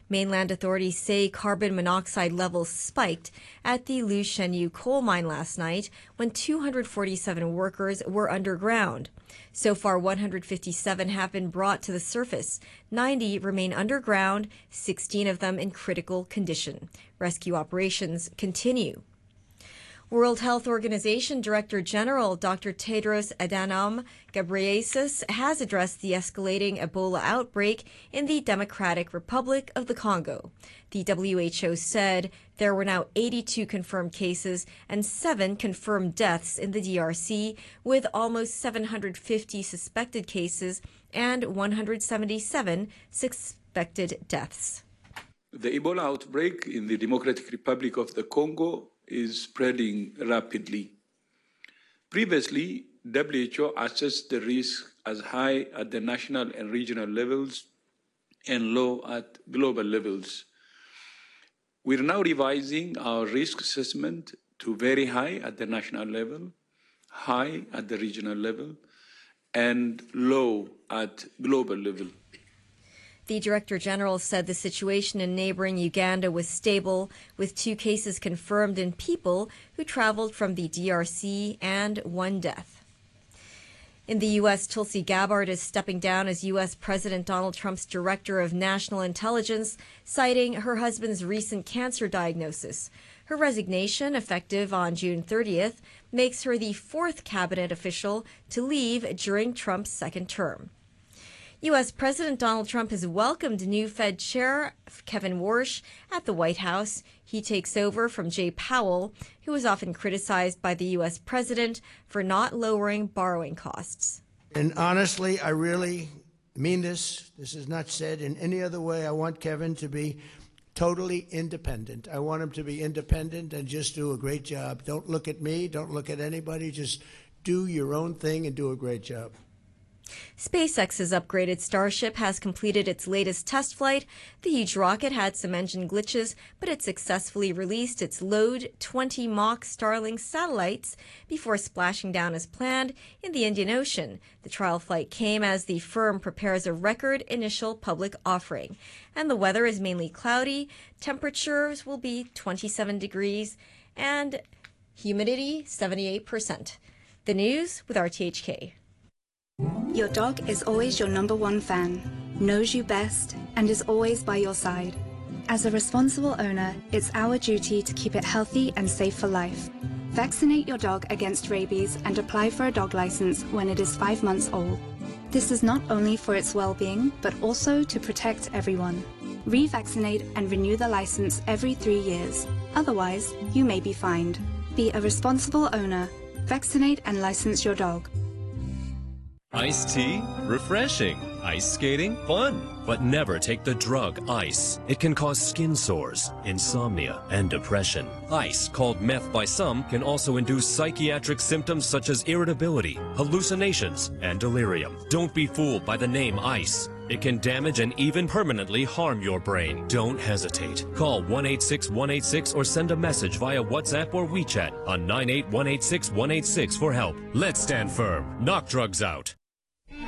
Mainland authorities say carbon monoxide levels spiked at the Lu Shenyu coal mine last night when 247 workers were underground. So far, 157 have been brought to the surface. 90 remain underground, 16 of them in critical condition. Rescue operations continue. World Health Organization Director General Dr. Tedros Adhanom Ghebreyesus has addressed the escalating Ebola outbreak in the Democratic Republic of the Congo. The WHO said there were now 82 confirmed cases and 7 confirmed deaths in the DRC, with almost 750 suspected cases and 177 suspected deaths. The Ebola outbreak in the Democratic Republic of the Congo is spreading rapidly. Previously, WHO assessed the risk as high at the national and regional levels and low at global levels. We're now revising our risk assessment to very high at the national level, high at the regional level, and low at global level. The Director General said the situation in neighboring Uganda was stable, with 2 cases confirmed in people who traveled from the DRC and 1 death. In the U.S., Tulsi Gabbard is stepping down as U.S. President Donald Trump's Director of National Intelligence, citing her husband's recent cancer diagnosis. Her resignation, effective on June 30th, makes her the 4th cabinet official to leave during Trump's second term. U.S. President Donald Trump has welcomed new Fed Chair Kevin Warsh at the White House. He takes over from Jay Powell, who was often criticized by the U.S. president for not lowering borrowing costs. And honestly, I really mean this. This is not said in any other way. I want Kevin to be totally independent. I want him to be independent and just do a great job. Don't look at me. Don't look at anybody. Just do your own thing and do a great job. SpaceX's upgraded Starship has completed its latest test flight. The huge rocket had some engine glitches, but it successfully released its Load 20 Mach Starlink satellites before splashing down as planned in the Indian Ocean. The trial flight came as the firm prepares a record initial public offering. And the weather is mainly cloudy. Temperatures will be 27 degrees and humidity 78%. The news with RTHK. Your dog is always your #1 fan, knows you best, and is always by your side. As a responsible owner, it's our duty to keep it healthy and safe for life. Vaccinate your dog against rabies and apply for a dog license when it is 5 months old. This is not only for its well-being, but also to protect everyone. Revaccinate and renew the license every 3 years. Otherwise, you may be fined. Be a responsible owner. Vaccinate and license your dog. Iced tea? Refreshing. Ice skating? Fun. But never take the drug ice. It can cause skin sores, insomnia, and depression. Ice, called meth by some, can also induce psychiatric symptoms such as irritability, hallucinations, and delirium. Don't be fooled by the name ice. It can damage and even permanently harm your brain. Don't hesitate. Call 1-866-186 or send a message via WhatsApp or WeChat on 98-186-186 for help. Let's stand firm. Knock drugs out.